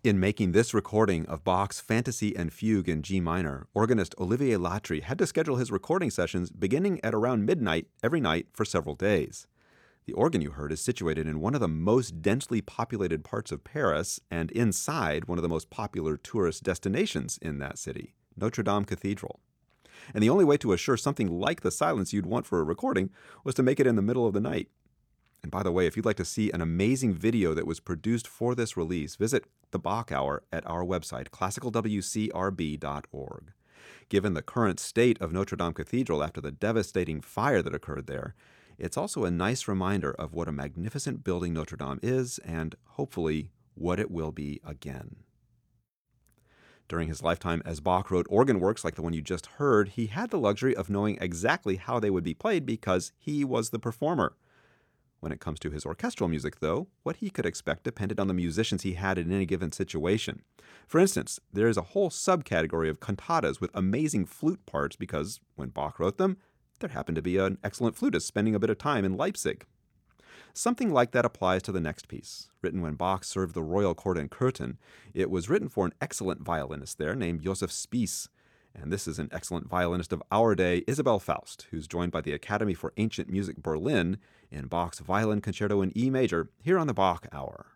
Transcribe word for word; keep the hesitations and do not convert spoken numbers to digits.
In making this recording of Bach's Fantasy and Fugue in G minor, organist Olivier Latry had to schedule his recording sessions beginning at around midnight every night for several days. The organ you heard is situated in one of the most densely populated parts of Paris and inside one of the most popular tourist destinations in that city, Notre Dame Cathedral. And the only way to assure something like the silence you'd want for a recording was to make it in the middle of the night. And by the way, if you'd like to see an amazing video that was produced for this release, visit the Bach Hour at our website, classical w c r b dot org. Given the current state of Notre Dame Cathedral after the devastating fire that occurred there, it's also a nice reminder of what a magnificent building Notre Dame is and, hopefully, what it will be again. During his lifetime, as Bach wrote organ works like the one you just heard, he had the luxury of knowing exactly how they would be played because he was the performer. When it comes to his orchestral music, though, what he could expect depended on the musicians he had in any given situation. For instance, there is a whole subcategory of cantatas with amazing flute parts because, when Bach wrote them, there happened to be an excellent flutist spending a bit of time in Leipzig. Something like that applies to the next piece. Written when Bach served the royal court in Cöthen, it was written for an excellent violinist there named Josef Spiess. And this is an excellent violinist of our day, Isabel Faust, who's joined by the Academy for Ancient Music Berlin in Bach's Violin Concerto in E major here on the Bach Hour.